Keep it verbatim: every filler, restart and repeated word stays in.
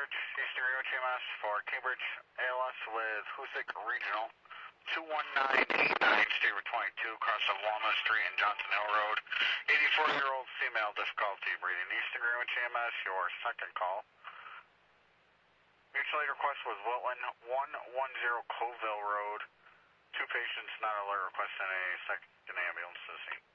Cambridge, Eastern Greenwich E M S for Cambridge A L S with Hoosick Regional, two one nine eight nine, State Route twenty-two, across of Walnut Street and Johnson Hill Road. eighty-four-year-old female, difficulty breathing. Eastern Greenwich E M S, your second call. Mutual aid request was Wilton, one one zero Coville Road. Two patients not alert, requesting a second ambulance to the scene.